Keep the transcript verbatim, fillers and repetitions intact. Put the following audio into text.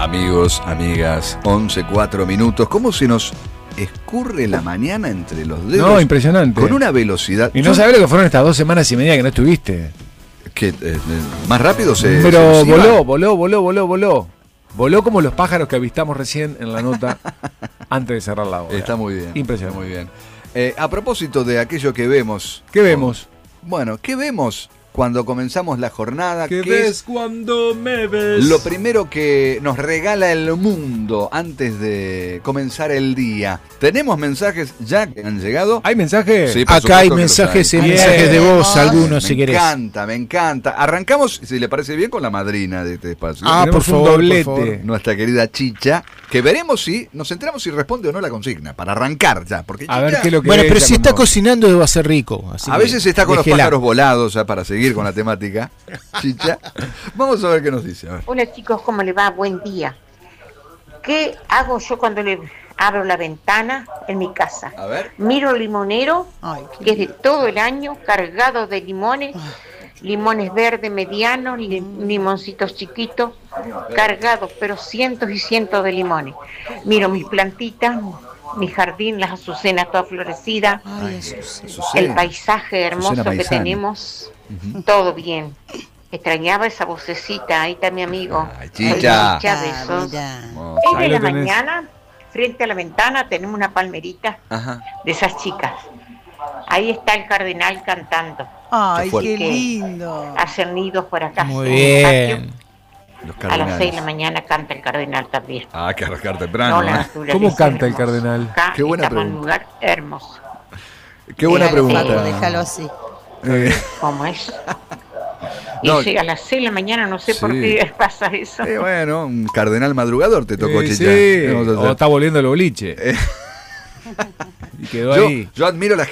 Amigos, amigas, once, cuatro minutos. ¿Cómo se nos escurre la mañana entre los dedos? No, impresionante. Con una velocidad. Y no Yo... sabés lo que fueron estas dos semanas y media que no estuviste. Que eh, eh, más rápido se. Pero se voló, voló, voló, voló, voló. Voló como los pájaros que avistamos recién en la nota antes de cerrar la hora. Está muy bien. Impresionante. Está muy bien. Eh, a propósito de aquello que vemos. ¿Qué vemos? Bueno, ¿qué vemos cuando comenzamos la jornada? ¿Qué, ¿Qué ves es cuando me ves? lo primero que nos regala el mundo antes de comenzar el día? ¿Tenemos mensajes ya que han llegado? ¿Hay mensajes? Sí, por Acá hay supuesto que mensajes, los hay. eh, mensajes de voz, Bien. algunos Me si querés. Me encanta, me encanta. Arrancamos, si le parece bien, con la madrina de este espacio. Ah, Tenemos por un favor, doblete. por favor. Nuestra querida Chicha, que veremos si nos enteramos si responde o no la consigna, para arrancar ya. Porque A Chicha, ver qué es lo que Bueno, ve pero ella si está cuando- cocinando va a ser rico. Así a que veces está con déjela. los pájaros volados ya para seguir con la temática. Chicha, vamos a ver qué nos dice. A ver. Hola chicos, ¿cómo le va? Buen día. ¿Qué hago yo cuando le abro la ventana en mi casa? A ver. Miro el limonero, Ay, qué que es de todo el año, cargado de limones, limones verdes medianos, li- limoncitos chiquitos, cargados, pero cientos y cientos de limones. Miro mis plantitas, mi jardín, las azucenas todas florecidas, Ay, Azucena. Azucena. el paisaje hermoso Azucena que Maizani. tenemos, todo bien. Extrañaba esa vocecita, ahí está mi amigo. Ay, Soy Chicha. Chicha, Ah, besos. mirá. Vamos. seis Ahí de lo la tenés. mañana, frente a la ventana, tenemos una palmerita Ajá. de esas chicas. Ahí está el cardenal cantando. Ay, Qué fuerte. qué lindo. Hacen nidos por acá. Muy en el bien. patio. Los A las seis de la cardenales. mañana canta el cardenal también. Ah, que arrancar temprano. No, la ¿eh? naturaleza ¿Cómo canta el hermosa. cardenal? Acá Qué buena estamos en un pregunta. lugar hermoso. Qué buena Déjalo, pregunta. Paco, déjalo así. Eh, ¿Cómo es? Y No. sí, a las seis de la mañana no sé por Sí. qué pasa eso. eh, bueno, un cardenal madrugador te tocó, Eh, Chicha. sí. ¿Qué vamos a hacer? O está volviendo el boliche. Eh. Y quedó Yo, ahí. yo admiro a la